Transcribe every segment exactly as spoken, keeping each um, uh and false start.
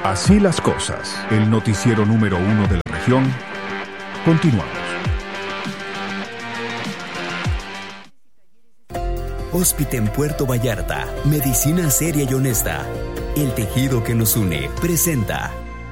Así las cosas, el noticiero número uno de la región. Continuamos. Hóspite en Puerto Vallarta, medicina seria y honesta. El tejido que nos une presenta.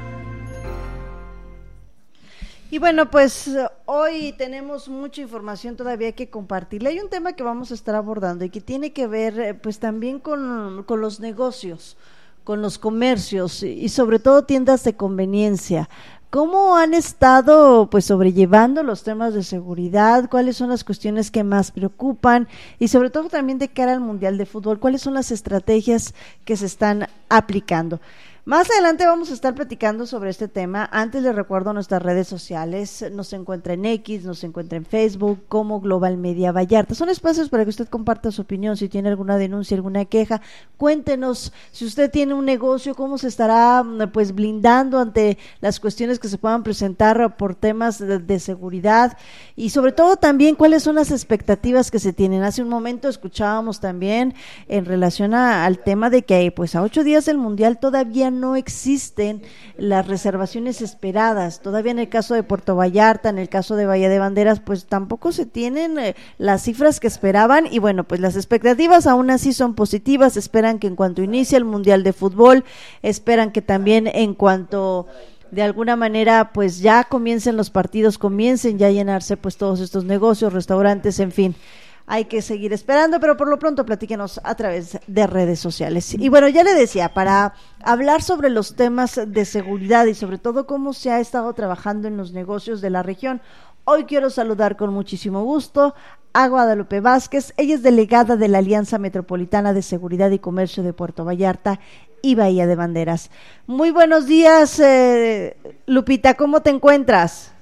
Y bueno, pues hoy tenemos mucha información todavía que compartirle. Hay un tema que vamos a estar abordando y que tiene que ver pues también con, con los negocios, con los comercios y sobre todo tiendas de conveniencia. ¿Cómo han estado pues sobrellevando los temas de seguridad? ¿Cuáles son las cuestiones que más preocupan? Y sobre todo también de cara al Mundial de Fútbol, ¿cuáles son las estrategias que se están aplicando? Más adelante vamos a estar platicando sobre este tema. Antes les recuerdo nuestras redes sociales. Nos encuentra en X, nos encuentra en Facebook como Global Media Vallarta. Son espacios para que usted comparta su opinión. Si tiene alguna denuncia, alguna queja, cuéntenos. Si usted tiene un negocio, cómo se estará pues blindando ante las cuestiones que se puedan presentar por temas de, de seguridad y sobre todo también cuáles son las expectativas que se tienen. Hace un momento escuchábamos también en relación a, al tema de que pues a ocho días del Mundial todavía no existen las reservaciones esperadas. Todavía en el caso de Puerto Vallarta, en el caso de Bahía de Banderas, pues tampoco se tienen eh, las cifras que esperaban y bueno, pues las expectativas aún así son positivas. Esperan que en cuanto inicie el Mundial de Fútbol, esperan que también en cuanto de alguna manera pues ya comiencen los partidos, comiencen ya a llenarse pues todos estos negocios, restaurantes, en fin. Hay que seguir esperando, pero por lo pronto platíquenos a través de redes sociales. Y bueno, ya le decía, para hablar sobre los temas de seguridad y sobre todo cómo se ha estado trabajando en los negocios de la región, hoy quiero saludar con muchísimo gusto a Guadalupe Vázquez. Ella es delegada de la Alianza Metropolitana de Seguridad y Comercio de Puerto Vallarta y Bahía de Banderas. Muy buenos días, eh, Lupita, ¿cómo te encuentras?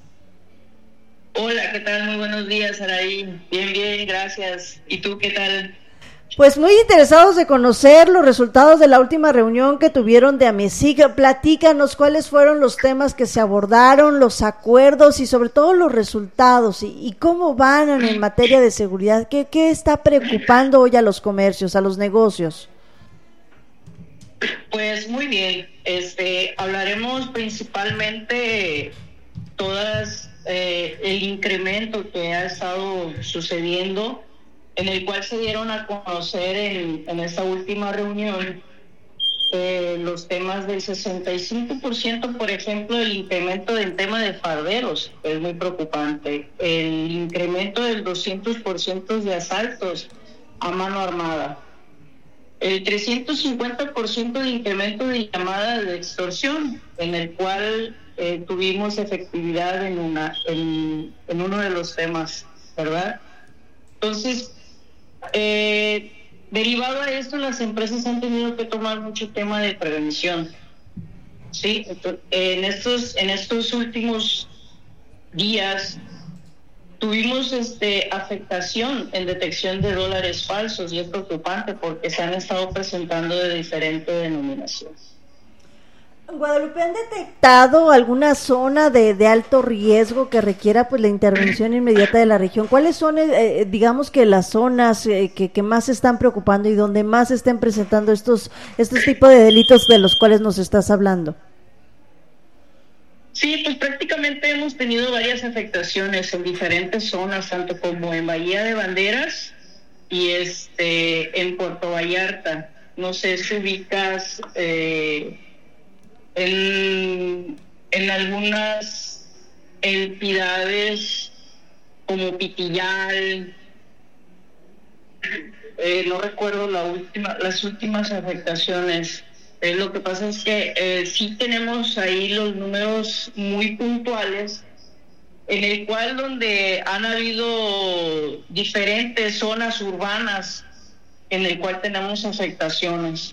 Hola, ¿qué tal? Muy buenos días, Araí. Bien, bien, gracias. ¿Y tú qué tal? Pues muy interesados de conocer los resultados de la última reunión que tuvieron de AMESIC. Platícanos cuáles fueron los temas que se abordaron, los acuerdos y sobre todo los resultados y, y cómo van en materia de seguridad. ¿Qué, qué está preocupando hoy a los comercios, a los negocios? Pues muy bien. Este, hablaremos principalmente todas Eh, el incremento que ha estado sucediendo, en el cual se dieron a conocer en, en esta última reunión eh, los temas del sesenta y cinco por ciento, por ejemplo, el incremento del tema de farderos, es muy preocupante, el incremento del doscientos por ciento de asaltos a mano armada, el trescientos cincuenta por ciento de incremento de llamadas de extorsión, en el cual Eh, tuvimos efectividad en una en, en uno de los temas, ¿verdad? Entonces, eh, derivado a esto, las empresas han tenido que tomar mucho tema de prevención, ¿sí? Entonces, en estos en estos últimos días tuvimos este afectación en detección de dólares falsos y es preocupante porque se han estado presentando de diferente denominación. Guadalupe, ¿han detectado alguna zona de, de alto riesgo que requiera pues la intervención inmediata de la región? ¿Cuáles son, eh, digamos que las zonas eh, que, que más se están preocupando y donde más se estén presentando estos, estos tipos de delitos de los cuales nos estás hablando? Sí, pues prácticamente hemos tenido varias afectaciones en diferentes zonas, tanto como en Bahía de Banderas y este en Puerto Vallarta. No sé si ubicas eh, En, en algunas entidades como Pitillal, eh, no recuerdo la última, las últimas afectaciones. Eh, lo que pasa es que eh, sí tenemos ahí los números muy puntuales, en el cual donde han habido diferentes zonas urbanas en el cual tenemos afectaciones.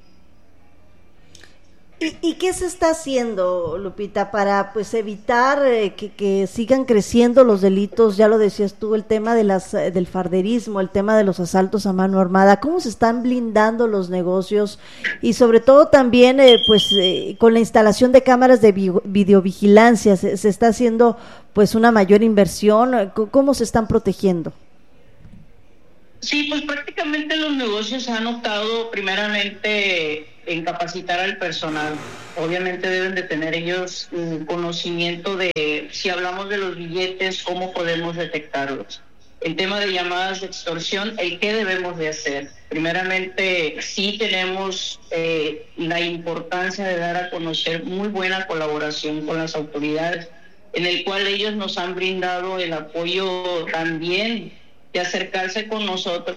¿Y, ¿Y qué se está haciendo, Lupita, para pues evitar eh, que, que sigan creciendo los delitos? Ya lo decías tú, el tema de las eh, del farderismo, el tema de los asaltos a mano armada. ¿Cómo se están blindando los negocios? Y sobre todo también eh, pues eh, con la instalación de cámaras de vi- videovigilancia, se, se está haciendo pues una mayor inversión. ¿Cómo se están protegiendo? Sí, pues prácticamente los negocios han optado primeramente en capacitar al personal. Obviamente deben de tener ellos un conocimiento de, si hablamos de los billetes, cómo podemos detectarlos. El tema de llamadas de extorsión, el qué debemos de hacer. Primeramente, sí tenemos eh, la importancia de dar a conocer muy buena colaboración con las autoridades, en el cual ellos nos han brindado el apoyo también de acercarse con nosotros,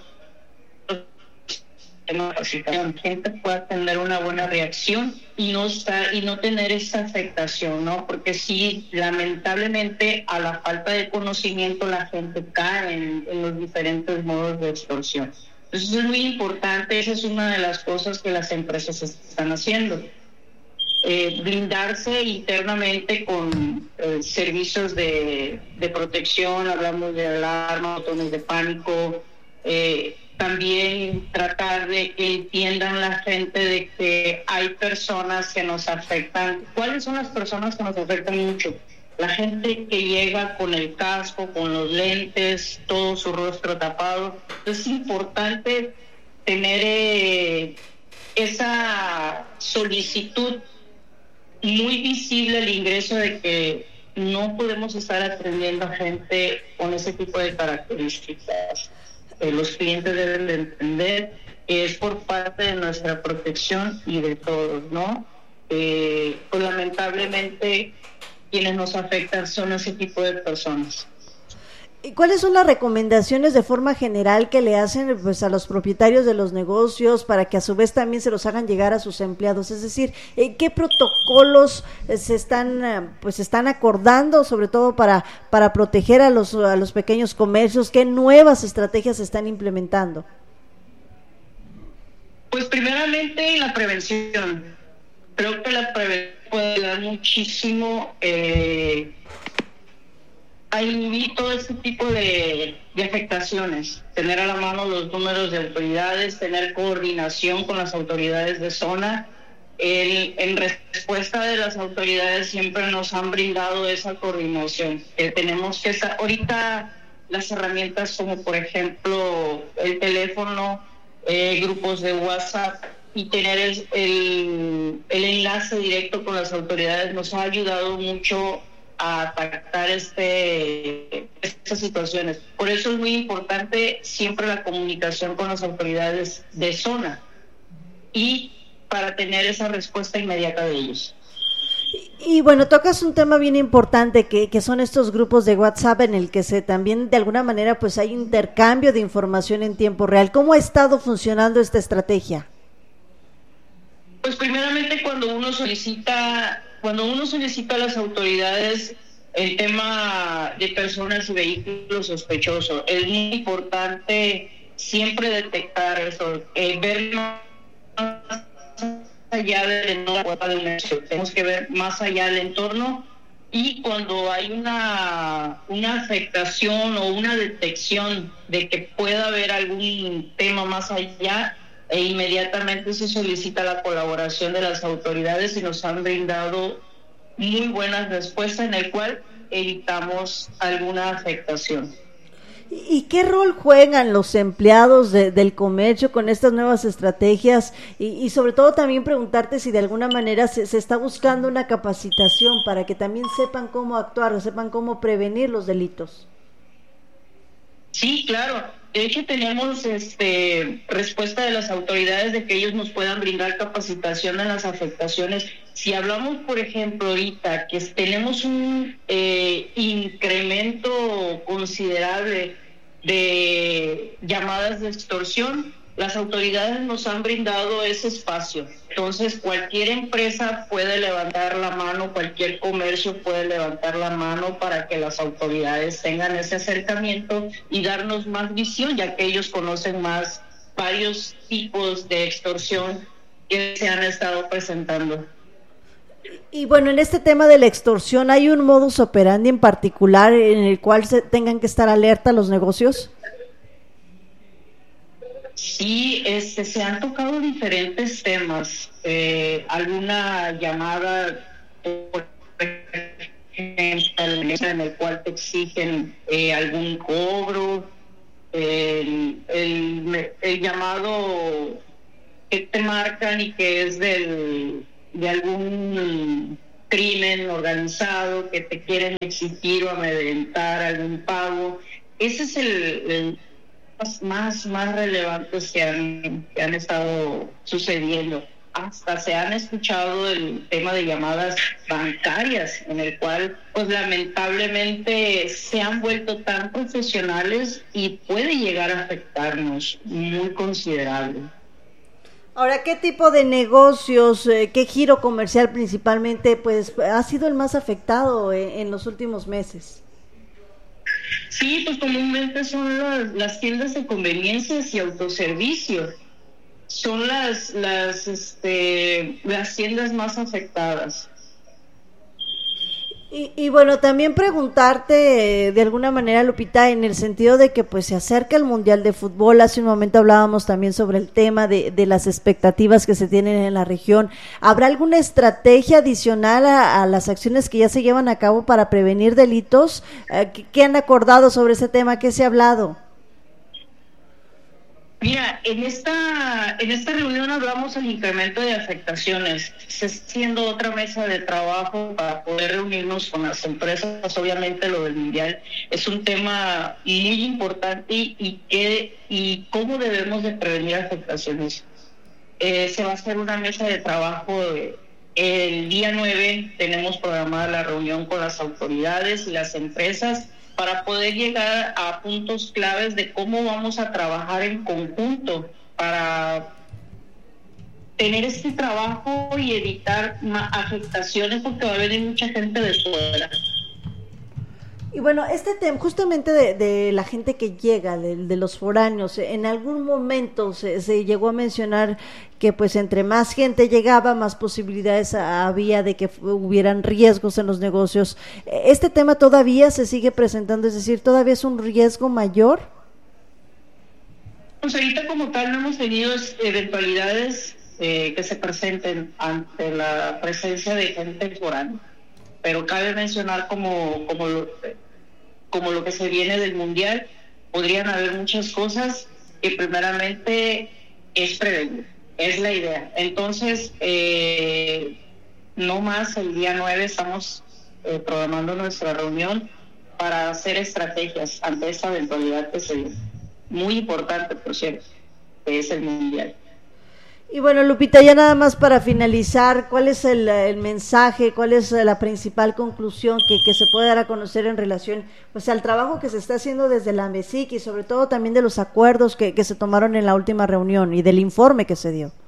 que la gente pueda tener una buena reacción y no estar, y no tener esa afectación, ¿no? Porque sí, lamentablemente, a la falta de conocimiento, la gente cae en, en los diferentes modos de extorsión. Entonces es muy importante, esa es una de las cosas que las empresas están haciendo. Eh, blindarse internamente con eh, servicios de, de protección, hablamos de alarma, botones de pánico, eh, también tratar de que entiendan la gente de que hay personas que nos afectan. ¿Cuáles son las personas que nos afectan mucho? La gente que llega con el casco, con los lentes, todo su rostro tapado. Es importante tener eh, esa solicitud muy visible, el ingreso, de que no podemos estar atendiendo a gente con ese tipo de características. Eh, los clientes deben de entender que es por parte de nuestra protección y de todos, ¿no? Eh, pues lamentablemente quienes nos afectan son ese tipo de personas. ¿Y cuáles son las recomendaciones de forma general que le hacen, pues, a los propietarios de los negocios para que a su vez también se los hagan llegar a sus empleados? Es decir, ¿qué protocolos se están, pues, están acordando, sobre todo para para proteger a los a los pequeños comercios? ¿Qué nuevas estrategias se están implementando? Pues primeramente la prevención. Creo que la prevención puede ayudar muchísimo eh, a inhibir todo este tipo de, de afectaciones, tener a la mano los números de autoridades, tener coordinación con las autoridades de zona. El, en respuesta de las autoridades siempre nos han brindado esa coordinación. Eh, tenemos que estar, ahorita las herramientas como por ejemplo el teléfono, eh, grupos de WhatsApp y tener el, el, el enlace directo con las autoridades nos ha ayudado mucho a atacar este, estas situaciones. Por eso es muy importante siempre la comunicación con las autoridades de zona y para tener esa respuesta inmediata de ellos. Y, y bueno, tocas un tema bien importante que, que son estos grupos de WhatsApp en el que se también de alguna manera pues hay intercambio de información en tiempo real. ¿Cómo ha estado funcionando esta estrategia? Pues primeramente cuando uno solicita Cuando uno solicita a las autoridades el tema de personas y vehículos sospechosos, es muy importante siempre detectar eso, eh, ver más allá del entorno. Tenemos que ver más allá del entorno, y cuando hay una, una afectación o una detección de que pueda haber algún tema más allá, e inmediatamente se solicita la colaboración de las autoridades y nos han brindado muy buenas respuestas en el cual evitamos alguna afectación. ¿Y qué rol juegan los empleados de, del comercio con estas nuevas estrategias? Y, y sobre todo también preguntarte si de alguna manera se, se está buscando una capacitación para que también sepan cómo actuar, sepan cómo prevenir los delitos. Sí, claro. De hecho, tenemos este, respuesta de las autoridades de que ellos nos puedan brindar capacitación en las afectaciones. Si hablamos, por ejemplo, ahorita que tenemos un eh, incremento considerable de llamadas de extorsión, las autoridades nos han brindado ese espacio. Entonces, cualquier empresa puede levantar la mano, cualquier comercio puede levantar la mano para que las autoridades tengan ese acercamiento y darnos más visión, ya que ellos conocen más varios tipos de extorsión que se han estado presentando. Y bueno, en este tema de la extorsión, ¿hay un modus operandi en particular en el cual se tengan que estar alerta los negocios? Sí, este, se han tocado diferentes temas. Eh, alguna llamada, por ejemplo, en el cual te exigen eh, algún cobro, el, el, el llamado que te marcan y que es del, de algún crimen organizado, que te quieren exigir o amedrentar algún pago. Ese es el, el más, más relevantes que han, que han estado sucediendo. Hasta se han escuchado el tema de llamadas bancarias, en el cual, pues lamentablemente, se han vuelto tan profesionales y puede llegar a afectarnos muy considerable. Ahora, ¿qué tipo de negocios, eh, qué giro comercial principalmente, pues, ha sido el más afectado en, en los últimos meses? Sí, pues comúnmente son las, las tiendas de conveniencias y autoservicio. Son las, las, este, las tiendas más afectadas. Y, y bueno, también preguntarte eh, de alguna manera, Lupita, en el sentido de que pues se acerca el Mundial de Fútbol. Hace un momento hablábamos también sobre el tema de, de las expectativas que se tienen en la región. ¿Habrá alguna estrategia adicional a, a las acciones que ya se llevan a cabo para prevenir delitos? Eh, ¿qué, ¿Qué han acordado sobre ese tema? ¿Qué se ha hablado? Mira, en esta en esta reunión hablamos del incremento de afectaciones. Se está haciendo otra mesa de trabajo para poder reunirnos con las empresas. Obviamente lo del mundial es un tema muy importante y, y, que, y cómo debemos de prevenir afectaciones. Eh, se va a hacer una mesa de trabajo el día nueve. Tenemos programada la reunión con las autoridades y las empresas para poder llegar a puntos claves de cómo vamos a trabajar en conjunto para tener este trabajo y evitar afectaciones, porque va a venir mucha gente de fuera. Y bueno, este tema justamente de, de la gente que llega, de, de los foráneos, en algún momento se, se llegó a mencionar que pues entre más gente llegaba, más posibilidades había de que hubieran riesgos en los negocios. ¿Este tema todavía se sigue presentando? Es decir, ¿todavía es un riesgo mayor? Pues ahorita como tal no hemos tenido eventualidades eh, que se presenten ante la presencia de gente foránea. Pero cabe mencionar como, como, lo, como lo que se viene del mundial, podrían haber muchas cosas que primeramente es prevenir, es la idea. Entonces, eh, no más el día nueve estamos eh, programando nuestra reunión para hacer estrategias ante esta eventualidad que se viene. Muy importante, por cierto, que es el mundial. Y bueno, Lupita, ya nada más para finalizar, ¿cuál es el, el mensaje, cuál es la principal conclusión que, que se puede dar a conocer en relación pues al trabajo que se está haciendo desde la AMESIC y sobre todo también de los acuerdos que, que se tomaron en la última reunión y del informe que se dio?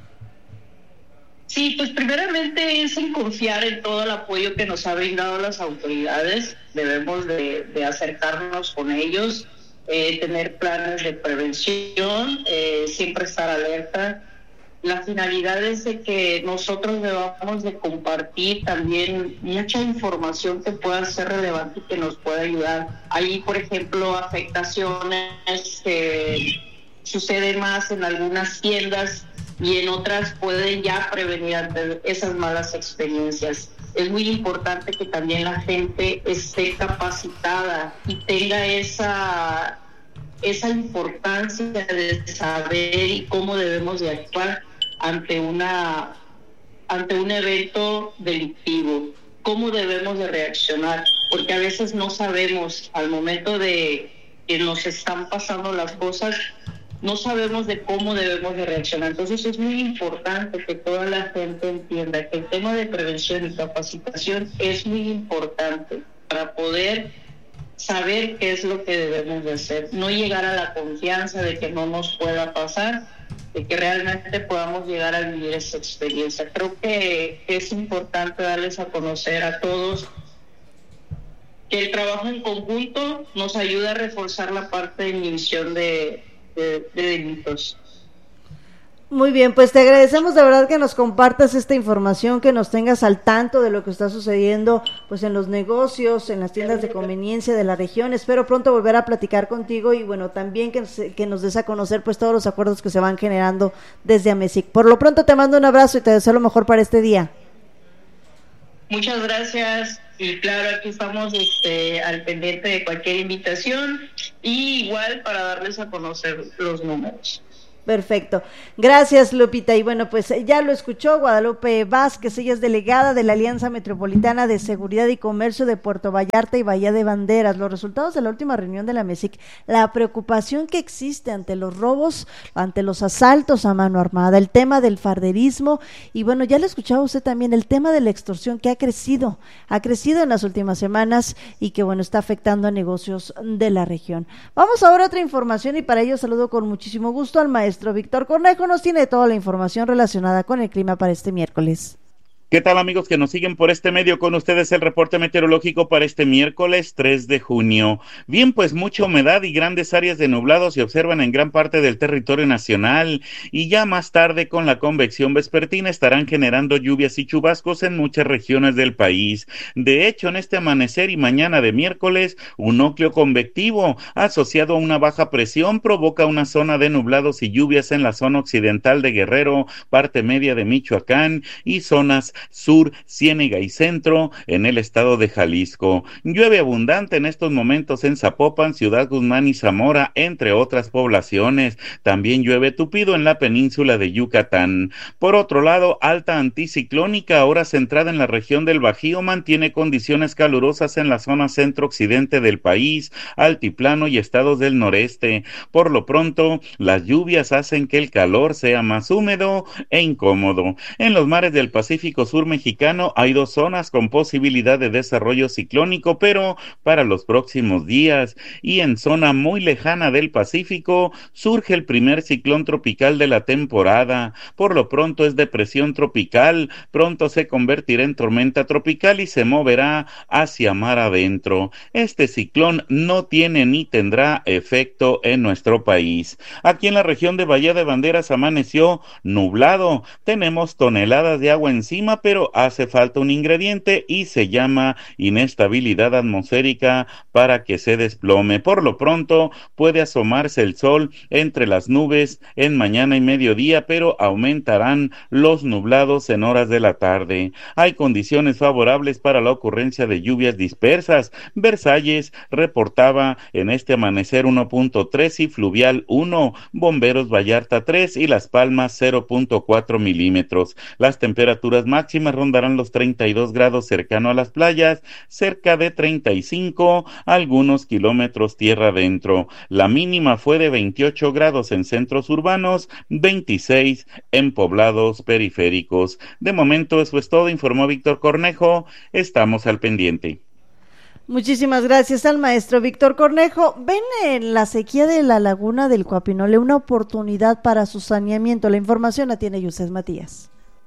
Sí, pues primeramente es en confiar en todo el apoyo que nos ha brindado las autoridades. Debemos de, de acercarnos con ellos, eh, tener planes de prevención, eh, siempre estar alerta. La finalidad es de que nosotros debamos de compartir también mucha información que pueda ser relevante y que nos pueda ayudar. Hay, por ejemplo, afectaciones que suceden más en algunas tiendas y en otras pueden ya prevenir ante esas malas experiencias. Es muy importante que también la gente esté capacitada y tenga esa, esa importancia de saber y cómo debemos de actuar ante una ante un evento delictivo, cómo debemos de reaccionar, porque a veces no sabemos, al momento de que nos están pasando las cosas, no sabemos de cómo debemos de reaccionar. Entonces es muy importante que toda la gente entienda que el tema de prevención y capacitación es muy importante para poder saber qué es lo que debemos de hacer, no llegar a la confianza de que no nos pueda pasar, de que realmente podamos llegar a vivir esa experiencia. Creo que es importante darles a conocer a todos que el trabajo en conjunto nos ayuda a reforzar la parte de inhibición de, de, de delitos. Muy bien, pues te agradecemos de verdad que nos compartas esta información, que nos tengas al tanto de lo que está sucediendo pues en los negocios, en las tiendas de conveniencia de la región. Espero pronto volver a platicar contigo y bueno, también que, que nos des a conocer pues todos los acuerdos que se van generando desde AMESIC. Por lo pronto te mando un abrazo y te deseo lo mejor para este día. Muchas gracias y claro, aquí estamos este, al pendiente de cualquier invitación y igual para darles a conocer los números. Perfecto. Gracias, Lupita. Y bueno, pues ya lo escuchó Guadalupe Vázquez, ella es delegada de la Alianza Metropolitana de Seguridad y Comercio de Puerto Vallarta y Bahía de Banderas. Los resultados de la última reunión de la MESIC, la preocupación que existe ante los robos, ante los asaltos a mano armada, el tema del farderismo y bueno, ya lo escuchaba usted también, el tema de la extorsión que ha crecido, ha crecido en las últimas semanas y que bueno, está afectando a negocios de la región. Vamos ahora a otra información y para ello saludo con muchísimo gusto al maestro Víctor Cornejo, nos tiene toda la información relacionada con el clima para este miércoles. ¿Qué tal, amigos que nos siguen por este medio? Con ustedes el reporte meteorológico para este miércoles tres de junio. Bien, pues mucha humedad y grandes áreas de nublado se observan en gran parte del territorio nacional y ya más tarde con la convección vespertina estarán generando lluvias y chubascos en muchas regiones del país. De hecho, en este amanecer y mañana de miércoles, un núcleo convectivo asociado a una baja presión provoca una zona de nublados y lluvias en la zona occidental de Guerrero, parte media de Michoacán y zonas sur, Ciénega y centro en el estado de Jalisco. Llueve abundante en estos momentos en Zapopan, Ciudad Guzmán y Zamora, entre otras poblaciones. También llueve tupido en la península de Yucatán. Por otro lado, alta anticiclónica, ahora centrada en la región del Bajío, mantiene condiciones calurosas en la zona centro-occidente del país, altiplano y estados del noreste. Por lo pronto, las lluvias hacen que el calor sea más húmedo e incómodo. En los mares del Pacífico sur mexicano hay dos zonas con posibilidad de desarrollo ciclónico, pero para los próximos días, y en zona muy lejana del Pacífico surge el primer ciclón tropical de la temporada. Por lo pronto es depresión tropical, pronto se convertirá en tormenta tropical y se moverá hacia mar adentro. Este ciclón no tiene ni tendrá efecto en nuestro país. Aquí en la región de Bahía de Banderas amaneció nublado, tenemos toneladas de agua encima, pero hace falta un ingrediente y se llama inestabilidad atmosférica para que se desplome. Por lo pronto puede asomarse el sol entre las nubes en mañana y mediodía, pero aumentarán los nublados en horas de la tarde. Hay condiciones favorables para la ocurrencia de lluvias dispersas. Versalles reportaba en este amanecer uno punto tres y fluvial uno, Bomberos Vallarta tres y Las Palmas cero punto cuatro milímetros. Las temperaturas máximas rondarán los treinta y dos grados cercano a las playas, cerca de treinta y cinco, algunos kilómetros tierra adentro. La mínima fue de veintiocho grados en centros urbanos, veintiséis en poblados periféricos. De momento eso es todo, informó Víctor Cornejo. Estamos al pendiente. Muchísimas gracias al maestro Víctor Cornejo. ¿Ven en la sequía de la laguna del Coapinole una oportunidad para su saneamiento? La información la tiene Yusef Matías.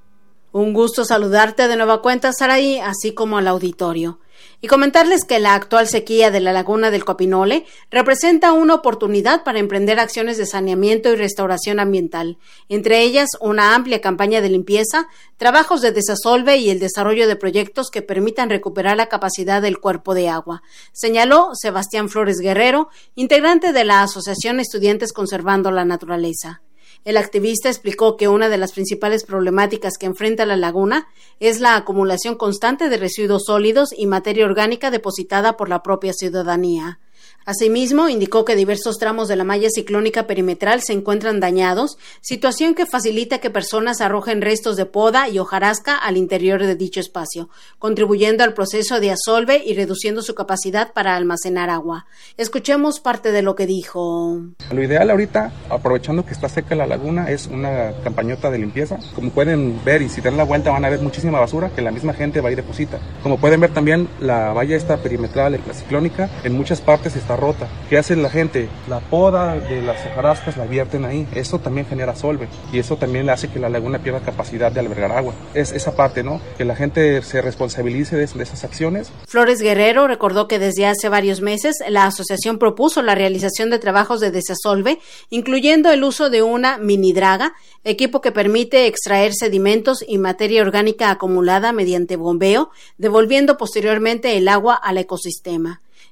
Un gusto saludarte de nueva cuenta, Saraí, así como al auditorio. Y comentarles que la actual sequía de la laguna del Coapinole representa una oportunidad para emprender acciones de saneamiento y restauración ambiental, entre ellas una amplia campaña de limpieza, trabajos de desasolve y el desarrollo de proyectos que permitan recuperar la capacidad del cuerpo de agua, señaló Sebastián Flores Guerrero, integrante de la Asociación Estudiantes Conservando la Naturaleza. El activista explicó que una de las principales problemáticas que enfrenta la laguna es la acumulación constante de residuos sólidos y materia orgánica depositada por la propia ciudadanía. Asimismo, indicó que diversos tramos de la malla ciclónica perimetral se encuentran dañados, situación que facilita que personas arrojen restos de poda y hojarasca al interior de dicho espacio, contribuyendo al proceso de asolve y reduciendo su capacidad para almacenar agua. Escuchemos parte de lo que dijo. Lo ideal ahorita, aprovechando que está seca la laguna, es una campañota de limpieza. Como pueden ver, y si dan la vuelta van a ver muchísima basura que la misma gente va y deposita. Como pueden ver también, la valla esta perimetral, la ciclónica, en muchas partes está rota. ¿Qué hace la gente? La poda de las hojarascas la vierten ahí. Eso también genera solve y eso también hace que la laguna pierda capacidad de albergar agua. Es esa parte, ¿no? Que la gente se responsabilice de, de esas acciones. Flores Guerrero recordó que desde hace varios meses la asociación propuso la realización de trabajos de desasolve, incluyendo el uso de una mini draga, equipo que permite extraer sedimentos y materia orgánica acumulada mediante bombeo, devolviendo posteriormente el agua al ecosistema.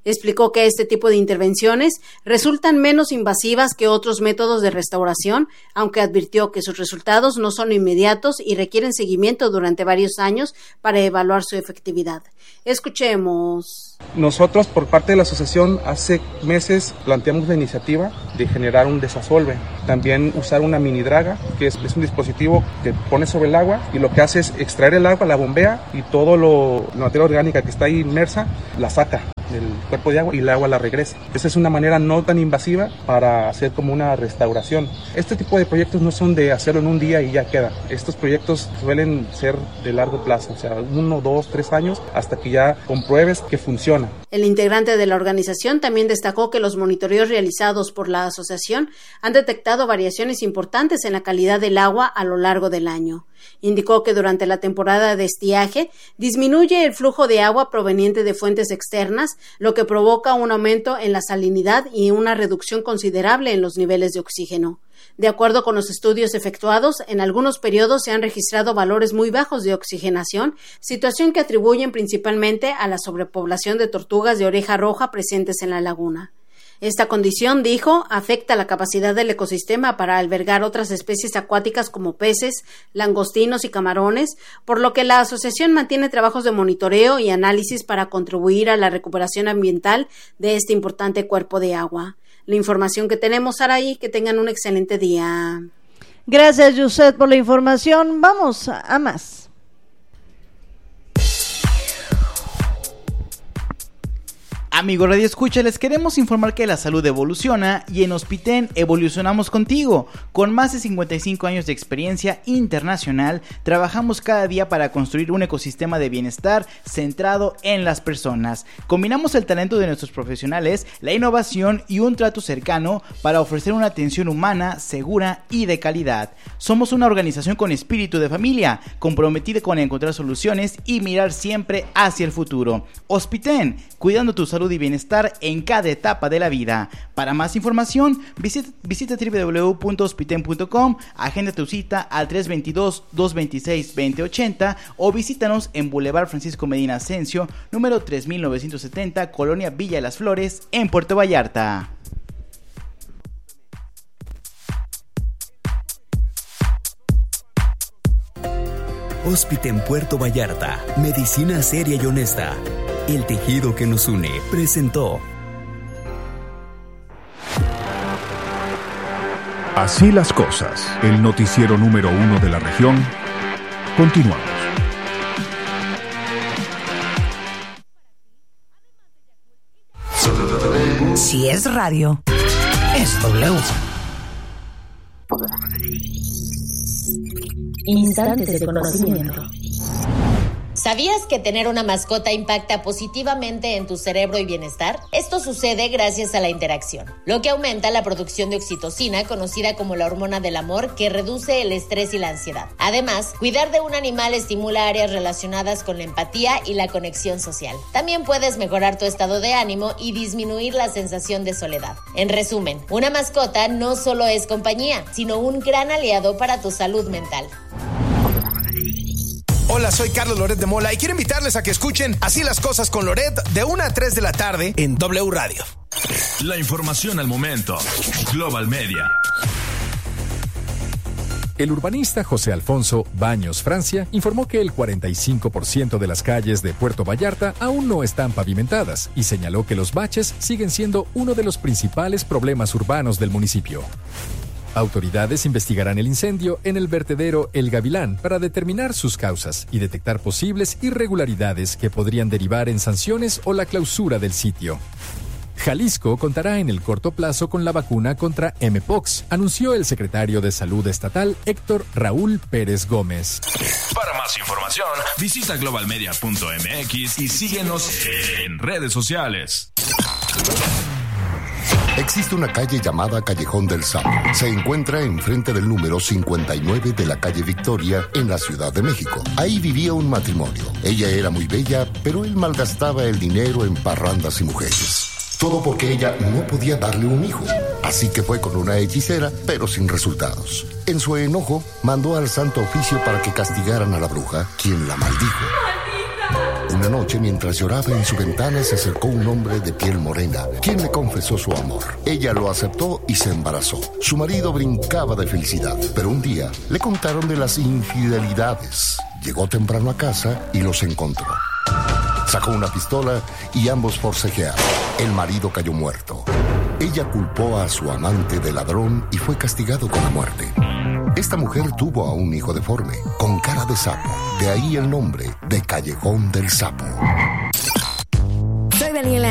Explicó que este tipo de intervenciones resultan menos invasivas que otros métodos de restauración, aunque advirtió que sus resultados no son inmediatos y requieren seguimiento durante varios años para evaluar su efectividad. Escuchemos. Nosotros, por parte de la asociación, hace meses planteamos la iniciativa de generar un desasolve. También usar una mini draga, que es, es un dispositivo que pone sobre el agua y lo que hace es extraer el agua, la bombea y todo lo, la materia orgánica que está ahí inmersa la saca del cuerpo de agua y el agua la regresa. Esa es una manera no tan invasiva para hacer como una restauración. Este tipo de proyectos no son de hacerlo en un día y ya queda. Estos proyectos suelen ser de largo plazo, o sea, uno, dos, tres años, hasta que ya compruebes que funciona. El integrante de la organización también destacó que los monitoreos realizados por la asociación han detectado variaciones importantes en la calidad del agua a lo largo del año. Indicó que durante la temporada de estiaje disminuye el flujo de agua proveniente de fuentes externas, lo que provoca un aumento en la salinidad y una reducción considerable en los niveles de oxígeno. De acuerdo con los estudios efectuados, en algunos periodos se han registrado valores muy bajos de oxigenación, situación que atribuyen principalmente a la sobrepoblación de tortugas de oreja roja presentes en la laguna. Esta condición, dijo, afecta la capacidad del ecosistema para albergar otras especies acuáticas como peces, langostinos y camarones, por lo que la asociación mantiene trabajos de monitoreo y análisis para contribuir a la recuperación ambiental de este importante cuerpo de agua. La información que tenemos, Saraí, que tengan un excelente día. Gracias, Yuset, por la información. Vamos a más. Amigo Radio Escucha, les queremos informar que la salud evoluciona y en Hospiten evolucionamos contigo. Con más de cincuenta y cinco años de experiencia internacional, trabajamos cada día para construir un ecosistema de bienestar centrado en las personas. Combinamos el talento de nuestros profesionales, la innovación y un trato cercano para ofrecer una atención humana, segura y de calidad. Somos una organización con espíritu de familia, comprometida con encontrar soluciones y mirar siempre hacia el futuro. Hospiten, cuidando tu salud y bienestar en cada etapa de la vida. Para más información, visita, visita doble u doble u doble u punto hospiten punto com, agenda tu cita al tres dos dos, dos dos seis, dos cero ocho cero o visítanos en Boulevard Francisco Medina Ascencio, número tres mil novecientos setenta, Colonia Villa de las Flores, en Puerto Vallarta. Hospiten Puerto Vallarta, medicina seria y honesta. El tejido que nos une presentó. Así las cosas, el noticiero número uno de la región. Continuamos. Si es radio, es W. Instantes de conocimiento. ¿Sabías que tener una mascota impacta positivamente en tu cerebro y bienestar? Esto sucede gracias a la interacción, lo que aumenta la producción de oxitocina, conocida como la hormona del amor, que reduce el estrés y la ansiedad. Además, cuidar de un animal estimula áreas relacionadas con la empatía y la conexión social. También puedes mejorar tu estado de ánimo y disminuir la sensación de soledad. En resumen, una mascota no solo es compañía, sino un gran aliado para tu salud mental. Hola, soy Carlos Loret de Mola y quiero invitarles a que escuchen Así las cosas con Loret de una a tres de la tarde en W Radio. La información al momento. Global Media. El urbanista José Alfonso Baños Francia informó que el cuarenta y cinco por ciento de las calles de Puerto Vallarta aún no están pavimentadas y señaló que los baches siguen siendo uno de los principales problemas urbanos del municipio. Autoridades investigarán el incendio en el vertedero El Gavilán para determinar sus causas y detectar posibles irregularidades que podrían derivar en sanciones o la clausura del sitio. Jalisco contará en el corto plazo con la vacuna contra M-Pox, anunció el secretario de Salud Estatal Héctor Raúl Pérez Gómez. Para más información, visita global media punto m x y síguenos en redes sociales. Existe una calle llamada Callejón del Sapo. Se encuentra enfrente del número cincuenta y nueve de la calle Victoria, en la Ciudad de México. Ahí vivía un matrimonio. Ella era muy bella, pero él malgastaba el dinero en parrandas y mujeres. Todo porque ella no podía darle un hijo. Así que fue con una hechicera, pero sin resultados. En su enojo, mandó al Santo Oficio para que castigaran a la bruja, quien la maldijo. Una noche, mientras lloraba en su ventana, se acercó un hombre de piel morena, quien le confesó su amor. Ella lo aceptó y se embarazó. Su marido brincaba de felicidad, pero un día le contaron de las infidelidades. Llegó temprano a casa y los encontró. Sacó una pistola y ambos forcejearon. El marido cayó muerto. Ella culpó a su amante de ladrón y fue castigado con la muerte. Esta mujer tuvo a un hijo deforme, con cara de sapo. De ahí el nombre de Callejón del Sapo.